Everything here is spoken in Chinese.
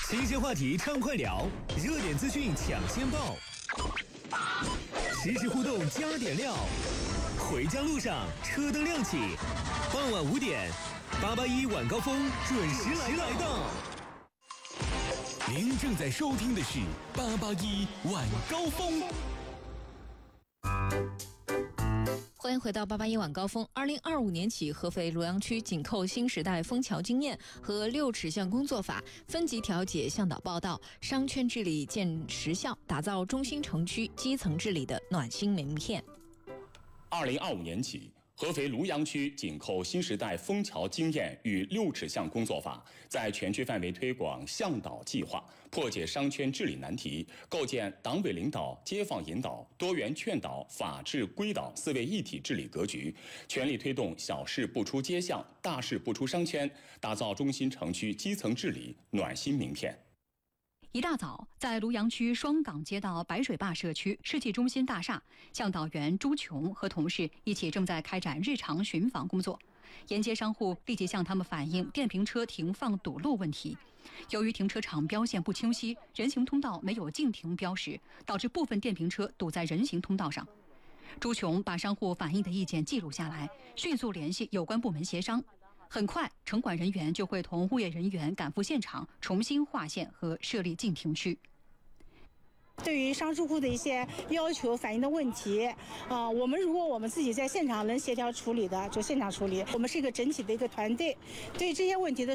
新鲜话题畅快聊，热点资讯抢先报，实时互动加点料。回家路上车灯亮起，傍晚5点，881晚高峰准时来到。您正在收听的是881晚高峰。 欢迎回到881晚高峰。2025年起，合肥庐阳区紧扣新时代枫桥经验和6齿象工作法，分级调解向导报道，商圈治理见实效，打造中心城区基层治理的暖心名片。 2025年起，合肥庐阳区紧扣新时代枫桥经验与6齿象工作法，在全区范围推广向导计划，破解商圈治理难题，构建党委领导、街坊引导、多元劝导、法治归导4位一体治理格局，全力推动小事不出街巷，大事不出商圈，打造中心城区基层治理暖心名片。 一大早，在庐阳区双岗街道白水坝社区世纪中心大厦，向导员朱琼和同事一起正在开展日常巡访工作。沿街商户立即向他们反映电瓶车停放堵路问题。由于停车场标线不清晰，人行通道没有禁停标识，导致部分电瓶车堵在人行通道上。朱琼把商户反映的意见记录下来，迅速联系有关部门协商。很快，城管人员就会同物业人员赶赴现场，重新划线和设立禁停区。 对于商住户的一些要求反映的问题，如果我们自己在现场能协调处理的，就现场处理。我们是一个整体的一个团队，对这些问题的